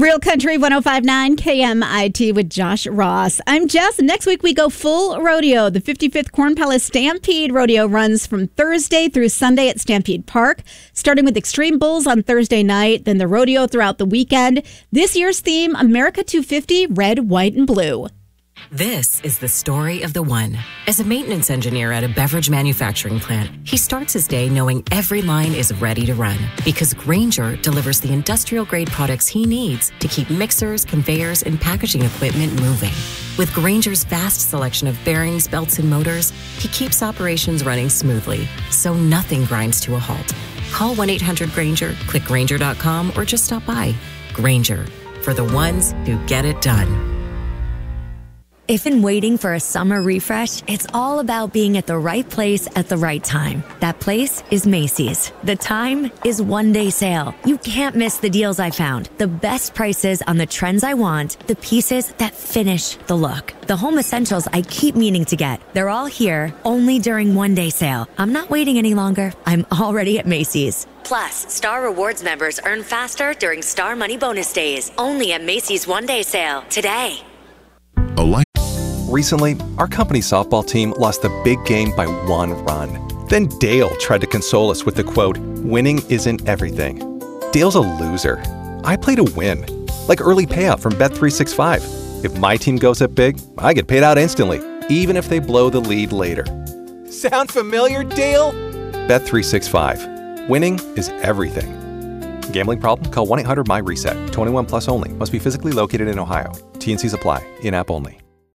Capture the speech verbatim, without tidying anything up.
Real Country one oh five point nine K M I T with Josh Ross. I'm Jess. Next week we go full rodeo. The fifty-fifth Corn Palace Stampede Rodeo runs from Thursday through Sunday at Stampede Park, starting with Extreme Bulls on Thursday night, then the rodeo throughout the weekend. This year's theme, America two fifty, red, white, and blue. This is the story of the one. As a maintenance engineer at a beverage manufacturing plant, he starts his day knowing every line is ready to run because Grainger delivers the industrial-grade products he needs to keep mixers, conveyors, and packaging equipment moving. With Grainger's vast selection of bearings, belts, and motors, he keeps operations running smoothly, so nothing grinds to a halt. Call one eight hundred Grainger, click Grainger dot com, or just stop by. Grainger, for the ones who get it done. If in waiting for a summer refresh, it's all about being at the right place at the right time. That place is Macy's. The time is one day sale. You can't miss the deals I found. The best prices on the trends I want, the pieces that finish the look. The home essentials I keep meaning to get. They're all here, only during one day sale. I'm not waiting any longer. I'm already at Macy's. Plus, Star Rewards members earn faster during Star Money Bonus Days. Only at Macy's one day sale today. Recently, our company softball team lost the big game by one run. Then Dale tried to console us with the quote, "Winning isn't everything." Dale's a loser. I play to win. Like early payout from Bet three sixty-five. If my team goes up big, I get paid out instantly, even if they blow the lead later. Sound familiar, Dale? Bet three sixty-five. Winning is everything. Gambling problem? Call one eight hundred M Y RESET. twenty-one plus only. Must be physically located in Ohio. T and Cs apply. In-app only.